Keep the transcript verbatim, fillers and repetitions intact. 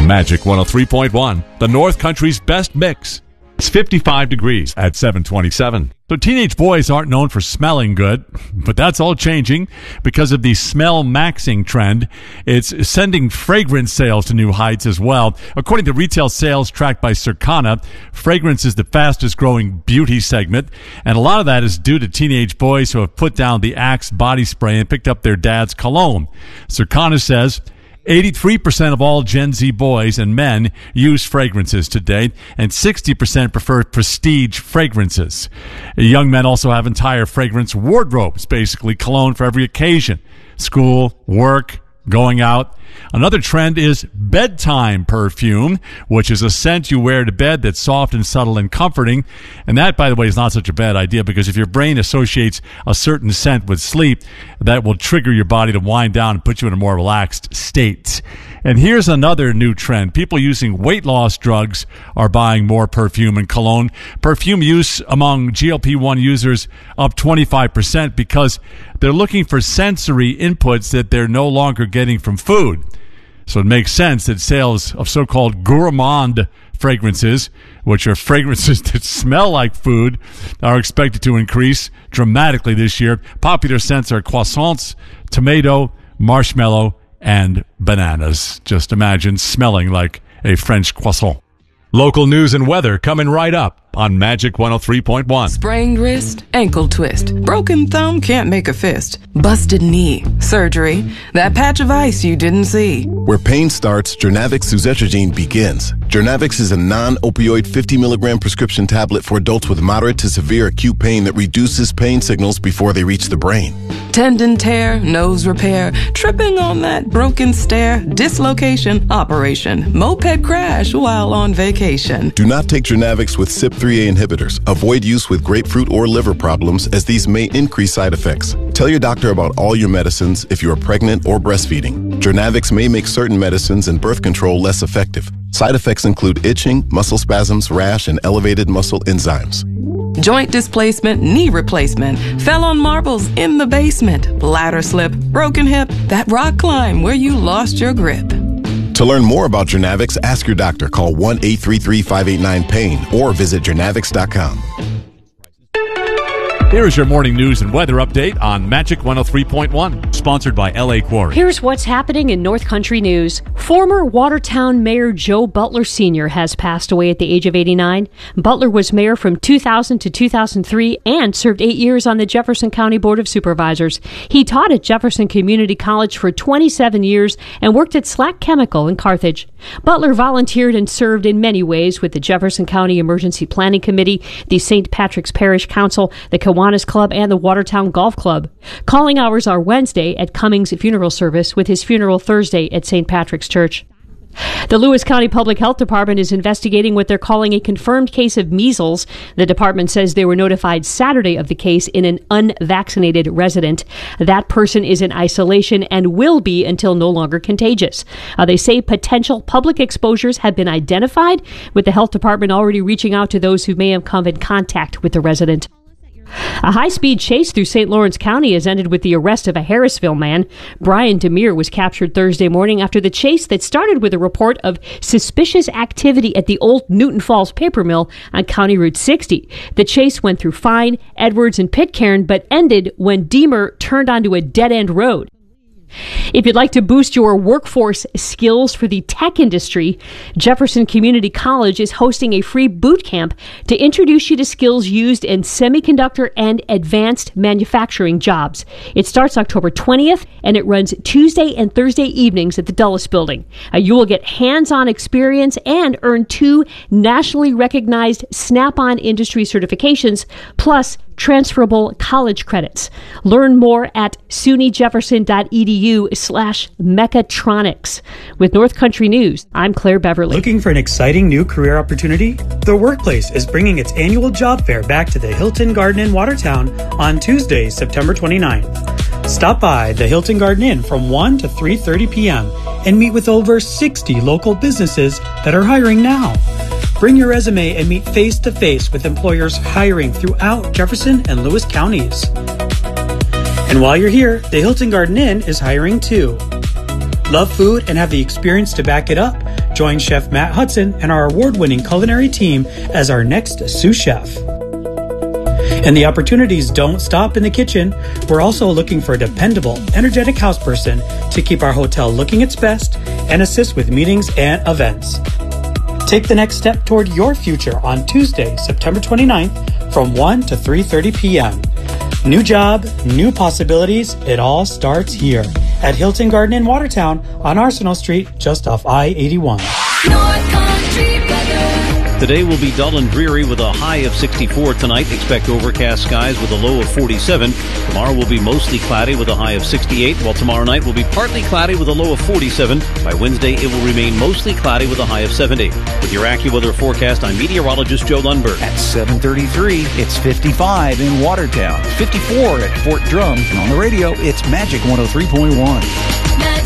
Magic one oh three point one, the North Country's best mix. It's fifty-five degrees at seven twenty-seven. So teenage boys aren't known for smelling good, but that's all changing because of the smell maxing trend. It's sending fragrance sales to new heights as well. According to retail sales tracked by Circana, fragrance is the fastest growing beauty segment, and a lot of that is due to teenage boys who have put down the Axe body spray and picked up their dad's cologne. Circana says eighty-three percent of all Gen Z boys and men use fragrances today, and sixty percent prefer prestige fragrances. Young men also have entire fragrance wardrobes, basically cologne for every occasion: school, work, going out. Another trend is bedtime perfume, which is a scent you wear to bed that's soft and subtle and comforting. And that, by the way, is not such a bad idea, because if your brain associates a certain scent with sleep, that will trigger your body to wind down and put you in a more relaxed state. And here's another new trend. People using weight loss drugs are buying more perfume and cologne. Perfume use among G L P one users up twenty-five percent because they're looking for sensory inputs that they're no longer getting from food. So it makes sense that sales of so-called gourmand fragrances, which are fragrances that smell like food, are expected to increase dramatically this year. Popular scents are croissants, tomato, marshmallow, and bananas. Just imagine smelling like a French croissant. Local news and weather coming right up on Magic one oh three point one. Sprained wrist, ankle twist, broken thumb, can't make a fist, busted knee, surgery, that patch of ice you didn't see. Where pain starts, Jernavix suzetrigine begins. Jernavix is a non-opioid fifty milligram prescription tablet for adults with moderate to severe acute pain that reduces pain signals before they reach the brain. Tendon tear, nose repair, tripping on that broken stair, dislocation, operation, moped crash while on vacation. Do not take Jernavix with C Y P three A inhibitors. Avoid use with grapefruit or liver problems, as these may increase side effects. Tell your doctor about all your medicines if you are pregnant or breastfeeding. Jernavix may make certain medicines and birth control less effective. Side effects include itching, muscle spasms, rash, and elevated muscle enzymes. Joint displacement, knee replacement, fell on marbles in the basement, bladder slip, broken hip, that rock climb where you lost your grip. To learn more about Jernavix, ask your doctor. Call one eight three three, five eight nine, pain or visit jernavix dot com. Here is your morning news and weather update on Magic one oh three point one, sponsored by L A Quarry. Here's what's happening in North Country news. Former Watertown Mayor Joe Butler Senior has passed away at the age of eighty-nine. Butler was mayor from two thousand to two thousand three and served eight years on the Jefferson County Board of Supervisors. He taught at Jefferson Community College for twenty-seven years and worked at Slack Chemical in Carthage. Butler volunteered and served in many ways with the Jefferson County Emergency Planning Committee, the Saint Patrick's Parish Council, the Kiwanis Club, and the Watertown Golf Club. Calling hours are Wednesday at Cummings Funeral Service, with his funeral Thursday at Saint Patrick's Church. The Lewis County Public Health Department is investigating what they're calling a confirmed case of measles. The department says they were notified Saturday of the case in an unvaccinated resident. That person is in isolation and will be until no longer contagious. Uh, they say potential public exposures have been identified, with the health department already reaching out to those who may have come in contact with the resident. A high-speed chase through Saint Lawrence County has ended with the arrest of a Harrisville man. Brian Demir was captured Thursday morning after the chase that started with a report of suspicious activity at the old Newton Falls paper mill on County Route sixty. The chase went through Fine, Edwards, and Pitcairn, but ended when Demir turned onto a dead-end road. If you'd like to boost your workforce skills for the tech industry, Jefferson Community College is hosting a free boot camp to introduce you to skills used in semiconductor and advanced manufacturing jobs. It starts October twentieth, and it runs Tuesday and Thursday evenings at the Dulles Building. Uh, you will get hands-on experience and earn two nationally recognized Snap-on industry certifications, plus transferable college credits. Learn more at sunyjefferson.edu slash mechatronics. With North Country News, I'm Claire Beverly. Looking for an exciting new career opportunity? The Workplace is bringing its annual job fair back to the Hilton Garden Inn Watertown on Tuesday, September twenty-ninth. Stop by the Hilton Garden Inn from one to three thirty p.m. and meet with over sixty local businesses that are hiring now. Bring your resume and meet face-to-face with employers hiring throughout Jefferson and Lewis counties. And while you're here, the Hilton Garden Inn is hiring too. Love food and have the experience to back it up? Join Chef Matt Hudson and our award-winning culinary team as our next sous chef. And the opportunities don't stop in the kitchen. We're also looking for a dependable, energetic houseperson to keep our hotel looking its best and assist with meetings and events. Take the next step toward your future on Tuesday, September twenty-ninth from one to three thirty p.m. New job, new possibilities. It all starts here at Hilton Garden in Watertown on Arsenal Street, just off I eighty-one. North Country weather. Today will be dull and dreary with a high of sixty-four tonight. Expect overcast skies with a low of forty-seven. Tomorrow will be mostly cloudy with a high of sixty-eight, while tomorrow night will be partly cloudy with a low of forty-seven. By Wednesday, it will remain mostly cloudy with a high of seventy. With your AccuWeather forecast, I'm meteorologist Joe Lundberg. At seven thirty-three, it's fifty-five in Watertown, fifty-four at Fort Drum, and on the radio, it's Magic one oh three point one.